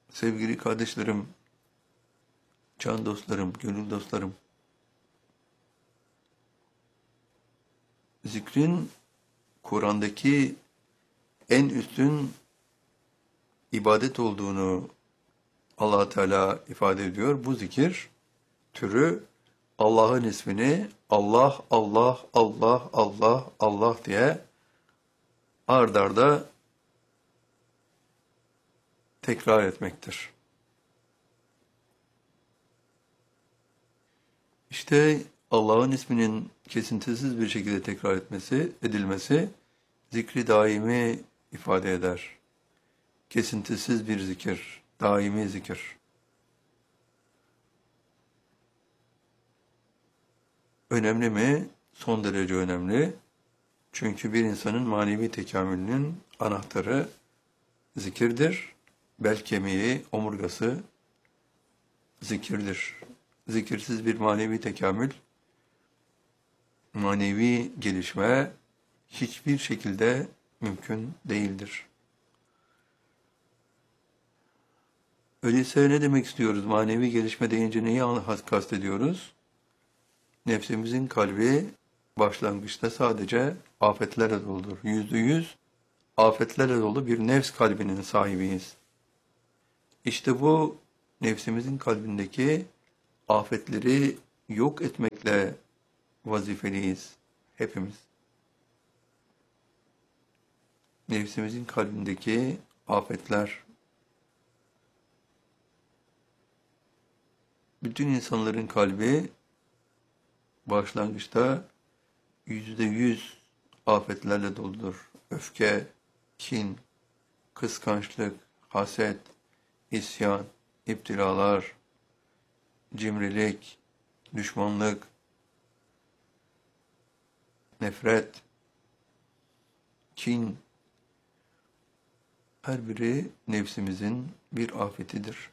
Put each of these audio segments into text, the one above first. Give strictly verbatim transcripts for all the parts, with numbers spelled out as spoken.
Sevgili kardeşlerim, can dostlarım, gönül dostlarım, zikrin Kur'an'daki en üstün ibadet olduğunu Allah Teala ifade ediyor. Bu zikir türü Allah'ın ismini Allah, Allah, Allah, Allah, Allah diye ard arda tekrar etmektir. İşte Allah'ın isminin kesintisiz bir şekilde tekrar etmesi, edilmesi zikri daimi ifade eder. Kesintisiz bir zikir, daimi zikir. Önemli mi? Son derece önemli. Çünkü bir insanın manevi tekamülünün anahtarı zikirdir. Bel kemiği, omurgası zikirdir. Zikirsiz bir manevi tekamül, manevi gelişme hiçbir şekilde mümkün değildir. Öyleyse ne demek istiyoruz? Manevi gelişme deyince neyi kastediyoruz? Nefsimizin kalbi başlangıçta sadece afetlerle doludur. Yüzde yüz afetlerle dolu bir nefs kalbinin sahibiyiz. İşte bu nefsimizin kalbindeki afetleri yok etmekle vazifeliyiz hepimiz. Nefsimizin kalbindeki afetler, bütün insanların kalbi başlangıçta yüzde yüz afetlerle doludur. Öfke, kin, kıskançlık, haset, isyan, iptilalar, cimrilik, düşmanlık, nefret, kin, her biri nefsimizin bir afetidir.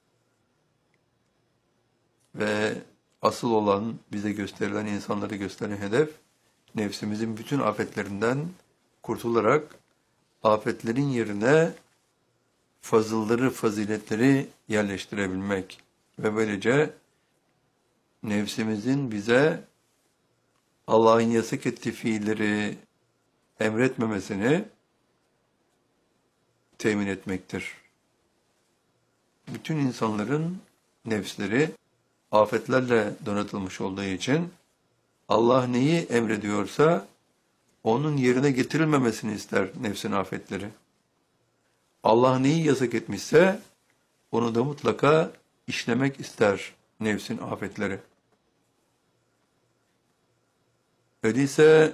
Ve asıl olan, bize gösterilen, insanları gösteren hedef, nefsimizin bütün afetlerinden kurtularak afetlerin yerine fazılları, faziletleri yerleştirebilmek ve böylece nefsimizin bize Allah'ın yasak ettiği fiilleri emretmemesini temin etmektir. Bütün insanların nefsleri afetlerle donatılmış olduğu için Allah neyi emrediyorsa onun yerine getirilmemesini ister nefsin afetleri. Allah neyi yasak etmişse onu da mutlaka işlemek ister nefsin afetleri. Öyleyse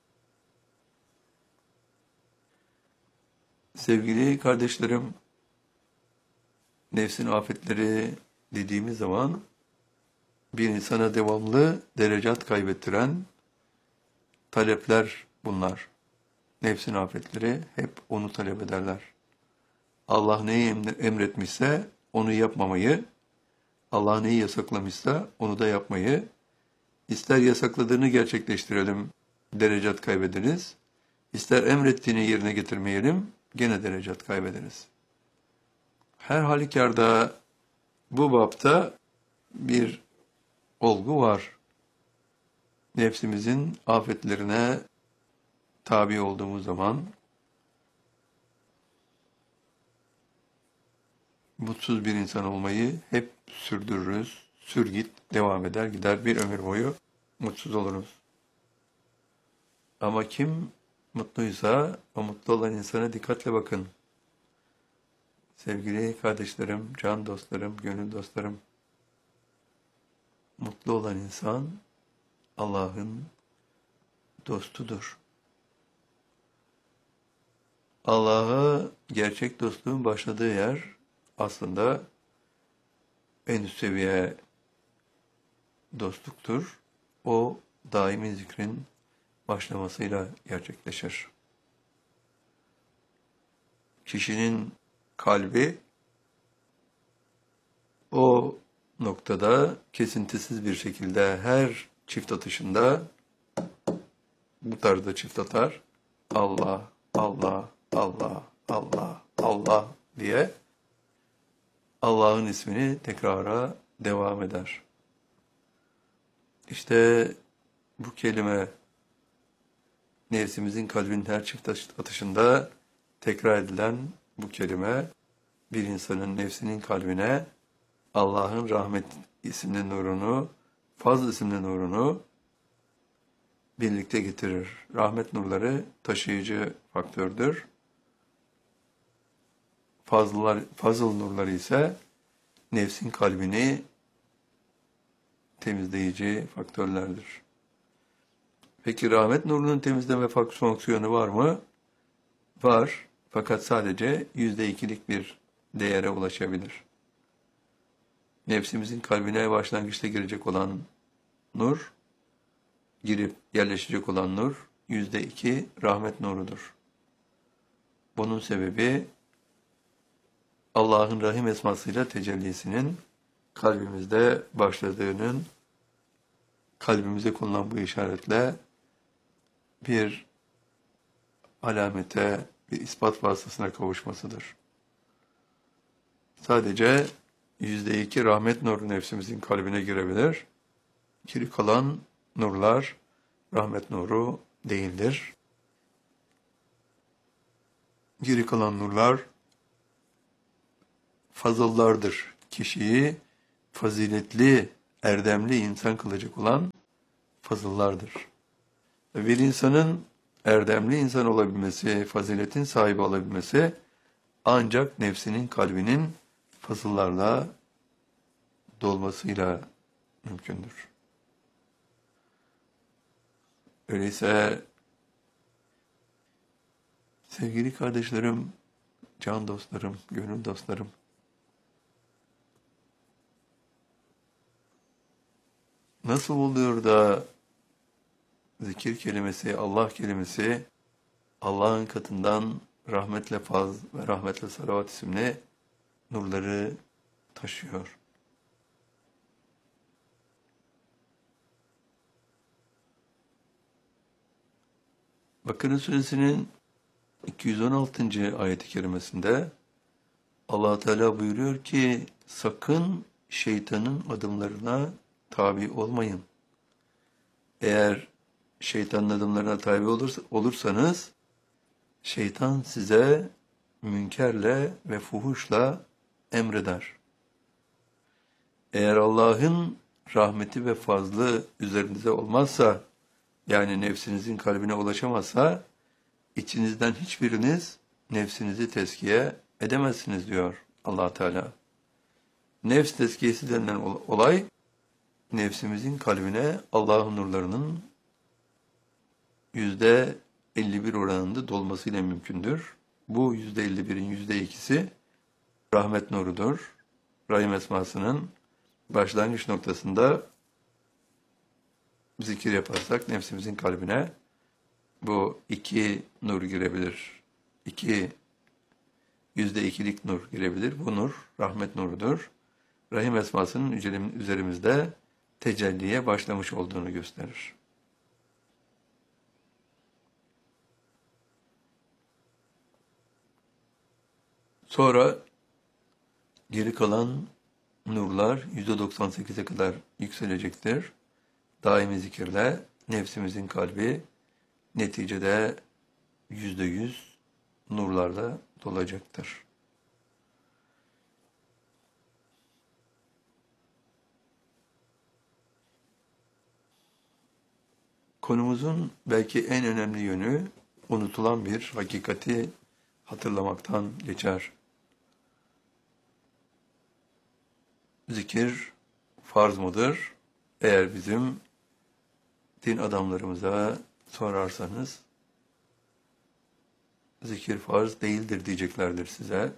sevgili kardeşlerim, nefsin afetleri dediğimiz zaman bir insana devamlı derecat kaybettiren talepler bunlar. Nefsin afetleri hep onu talep ederler. Allah neyi emretmişse onu yapmamayı, Allah neyi yasaklamışsa onu da yapmayı, ister yasakladığını gerçekleştirelim, derecat kaybederiz, ister emrettiğini yerine getirmeyelim, gene derecat kaybederiz. Her halükarda bu bapta bir olgu var. Nefsimizin afetlerine tabi olduğumuz zaman mutsuz bir insan olmayı hep sürdürürüz. Sür git, devam eder, gider bir ömür boyu mutsuz oluruz. Ama kim mutluysa o mutlu olan insana dikkatle bakın. Sevgili kardeşlerim, can dostlarım, gönül dostlarım, mutlu olan insan Allah'ın dostudur. Allah'a gerçek dostluğun başladığı yer aslında en üst seviye dostluktur. O daimi zikrin başlamasıyla gerçekleşir. Kişinin kalbi o noktada kesintisiz bir şekilde her çift atışında bu tarzda çift atar. Allah, Allah, Allah, Allah, Allah diye Allah'ın ismini tekrara devam eder. İşte bu kelime nefsimizin kalbinin her çift atışında tekrar edilen bu kelime bir insanın nefsinin kalbine Allah'ın rahmet isimli nurunu, fazl isimli nurunu birlikte getirir. Rahmet nurları taşıyıcı faktördür. Fazıllar, fazıl nurları ise nefsin kalbini temizleyici faktörlerdir. Peki rahmet nurunun temizleme fonksiyonu var mı? Var. Fakat sadece yüzde ikilik bir değere ulaşabilir. Nefsimizin kalbine başlangıçta girecek olan nur, girip yerleşecek olan nur, yüzde iki rahmet nurudur. Bunun sebebi Allah'ın Rahim esmasıyla tecellisinin kalbimizde başladığının, kalbimize konulan bu işaretle bir alamete, bir ispat vasıtasına kavuşmasıdır. Sadece yüzde iki rahmet nuru nefsimizin kalbine girebilir. Geri kalan nurlar rahmet nuru değildir. Geri kalan nurlar fazıllardır. Kişiyi faziletli, erdemli insan kılacak olan fazıllardır. Bir insanın erdemli insan olabilmesi, faziletin sahibi olabilmesi ancak nefsinin kalbinin fazıllarla dolmasıyla mümkündür. Öyleyse sevgili kardeşlerim, can dostlarım, gönül dostlarım, nasıl oluyor da zikir kelimesi, Allah kelimesi Allah'ın katından rahmetle faz ve rahmetle salavat isimli nurları taşıyor? Bakara Suresinin iki yüz on altıncı ayet-i kerimesinde Allah Teala buyuruyor ki sakın şeytanın adımlarına tabi olmayın. Eğer şeytanın adımlarına tabi olursa, olursanız şeytan size münkerle ve fuhuşla emreder. Eğer Allah'ın rahmeti ve fazlı üzerinize olmazsa, yani nefsinizin kalbine ulaşamazsa, içinizden hiçbiriniz nefsinizi tezkiye edemezsiniz diyor Allah Teala. Nefs tezkiyesi denilen olay, nefsimizin kalbine Allah'ın nurlarının yüzde elli bir oranında dolmasıyla mümkündür. Bu yüzde elli birin yüzde ikisi rahmet nurudur. Rahim esmasının başlangıç noktasında zikir yaparsak nefsimizin kalbine bu iki nur girebilir. İki, yüzde ikilik nur girebilir. Bu nur rahmet nurudur. Rahim esmasının üzerimizde tecelliye başlamış olduğunu gösterir. Sonra geri kalan nurlar yüzde doksan sekize kadar yükselecektir. Daimi zikirle nefsimizin kalbi neticede yüzde yüz nurlarla dolacaktır. Konumuzun belki en önemli yönü unutulan bir hakikati hatırlamaktan geçer. Zikir farz mıdır? Eğer bizim din adamlarımıza sorarsanız zikir farz değildir diyeceklerdir size.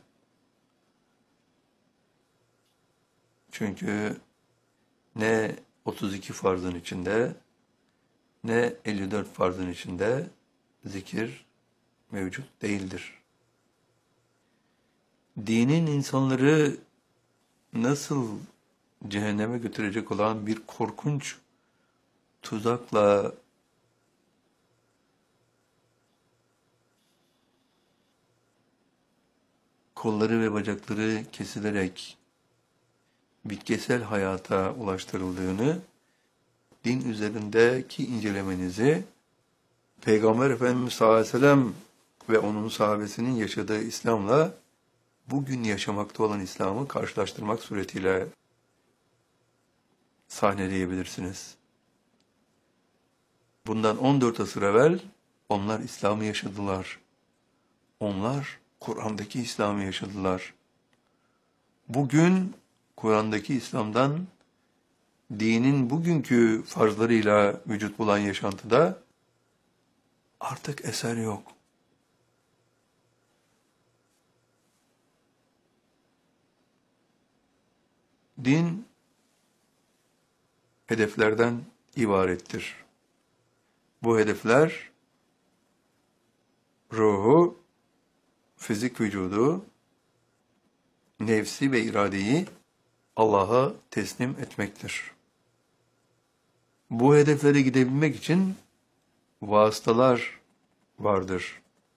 Çünkü ne otuz iki farzın içinde ne elli dört farzın içinde zikir mevcut değildir. Dinin insanları nasıl cehenneme götürecek olan bir korkunç tuzakla kolları ve bacakları kesilerek bitkisel hayata ulaştırıldığını, din üzerindeki incelemenizi Peygamber Efendimiz sallallahu aleyhi ve sellem ve onun sahabesinin yaşadığı İslam'la bugün yaşamakta olan İslam'ı karşılaştırmak suretiyle sahneleyebilirsiniz. Bundan on dört asır evvel onlar İslam'ı yaşadılar. Onlar Kur'an'daki İslam'ı yaşadılar. Bugün Kur'an'daki İslam'dan dinin bugünkü farzlarıyla vücut bulan yaşantıda artık eser yok. Din hedeflerden ibarettir. Bu hedefler ruhu, fizik vücudu, nefsi ve iradeyi Allah'a teslim etmektir. Bu hedeflere gidebilmek için vasıtalar vardır.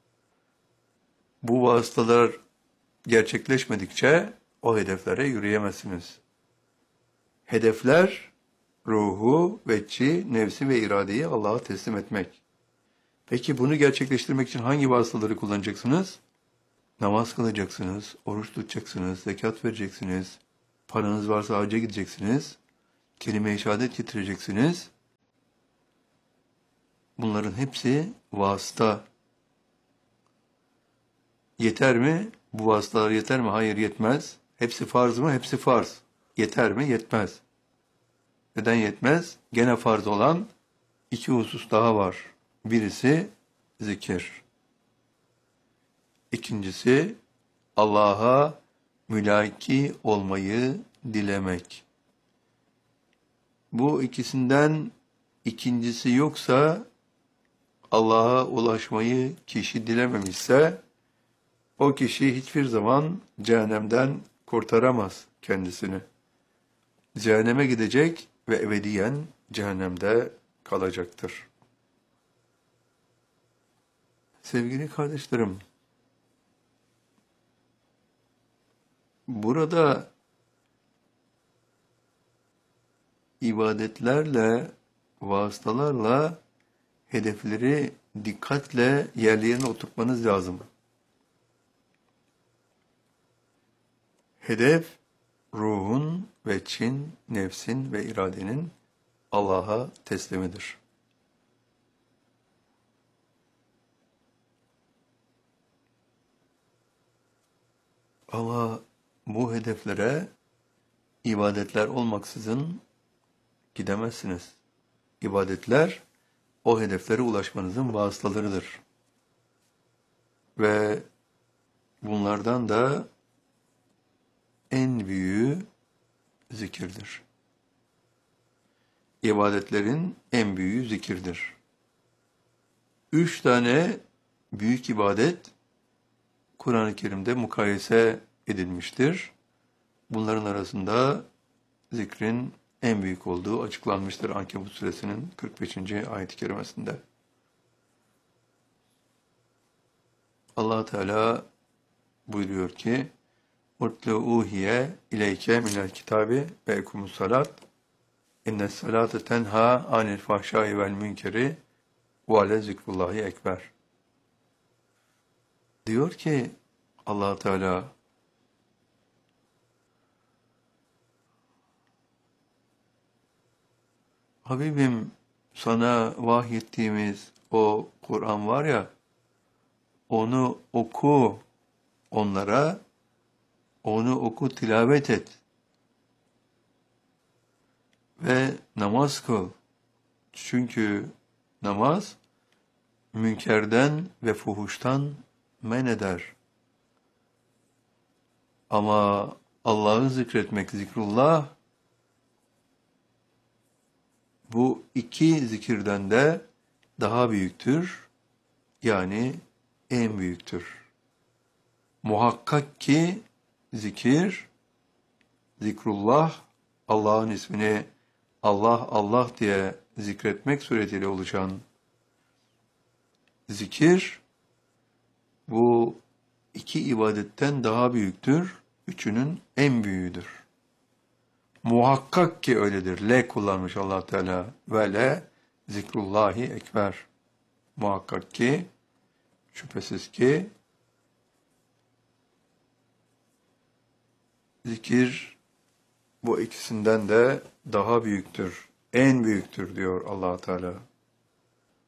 Bu vasıtalar gerçekleşmedikçe o hedeflere yürüyemezsiniz. Hedefler ruhu, vecci, nefsi ve iradeyi Allah'a teslim etmek. Peki bunu gerçekleştirmek için hangi vasıtaları kullanacaksınız? Namaz kılacaksınız, oruç tutacaksınız, zekat vereceksiniz, paranız varsa hacca gideceksiniz, kelime-i şehadet getireceksiniz. Bunların hepsi vasıta. Yeter mi? Bu vasıtalar yeter mi? Hayır, yetmez. Hepsi farz mı? Hepsi farz. Yeter mi? Yetmez. Neden yetmez? Gene farz olan iki husus daha var. Birisi zikir. İkincisi Allah'a mülaki olmayı dilemek. Bu ikisinden ikincisi yoksa, Allah'a ulaşmayı kişi dilememişse, o kişi hiçbir zaman cehennemden kurtaramaz kendisini. Cehenneme gidecek ve ebediyen cehennemde kalacaktır. Sevgili kardeşlerim, burada ibadetlerle, vasıtalarla hedefleri dikkatle yerli yerine oturtmanız lazım. Hedef, ruhun ve çin, nefsin ve iradenin Allah'a teslimidir. Ama bu hedeflere ibadetler olmaksızın gidemezsiniz. İbadetler o hedeflere ulaşmanızın vasıtalarıdır. Ve bunlardan da en büyüğü zikirdir. İbadetlerin en büyüğü zikirdir. Üç tane büyük ibadet Kur'an-ı Kerim'de mukayese edilmiştir. Bunların arasında zikrin en büyük olduğu açıklanmıştır Ankebut suresinin kırk beşinci ayet-i kerimesinde. Allah Teala buyuruyor ki: "Utlu uhiye ileyke minel kitabi ve ekumus salat. İnnes salate tenha anil fahşai vel münkeri ve ale zikrullahi ekber." Diyor ki Allah Teala, Habibim, sana vahyettiğimiz o Kur'an var ya, onu oku onlara, onu oku, tilavet et ve namaz kıl. Çünkü namaz münkerden ve fuhuştan men eder. Ama Allah'ı zikretmek, zikrullah, bu iki zikirden de daha büyüktür. Yani en büyüktür. Muhakkak ki zikir, zikrullah, Allah'ın ismini Allah Allah diye zikretmek suretiyle oluşan zikir, bu iki ibadetten daha büyüktür. Üçünün en büyüğüdür. Muhakkak ki öyledir. Le kullanmış Allah Teala. Ve le zikrullahi ekber. Muhakkak ki, şüphesiz ki zikir bu ikisinden de daha büyüktür. En büyüktür diyor Allah Teala.